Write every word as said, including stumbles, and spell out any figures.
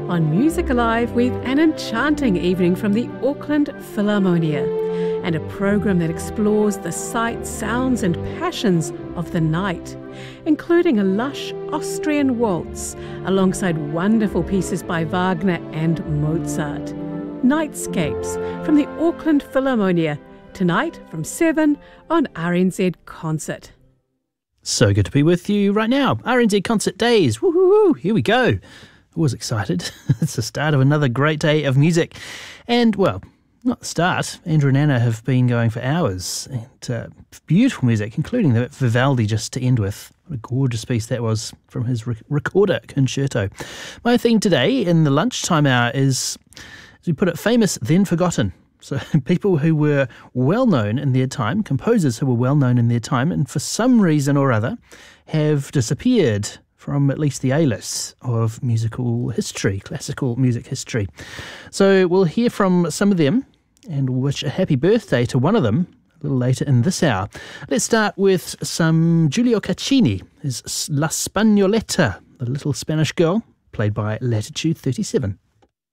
on Music Alive with an enchanting evening from the Auckland Philharmonia and a program that explores the sights, sounds and passions of the night, including a lush Austrian waltz alongside wonderful pieces by Wagner and Mozart. Nightscapes from the Auckland Philharmonia, tonight from seven on R N Z Concert. So good to be with you right now. R N Z Concert Days. Woohoo! Here we go. Always excited. It's the start of another great day of music. And, well, not the start. Andrew and Anna have been going for hours. And uh, beautiful music, including the Vivaldi just to end with. What a gorgeous piece that was from his re- Recorder Concerto. My theme today in the lunchtime hour is, as we put it, famous then forgotten. So people who were well-known in their time, composers who were well-known in their time, and for some reason or other have disappeared from at least the A-list of musical history, classical music history. So we'll hear from some of them and wish a happy birthday to one of them a little later in this hour. Let's start with some Giulio Caccini, his La Spagnoletta, the little Spanish girl, played by Latitude thirty-seven.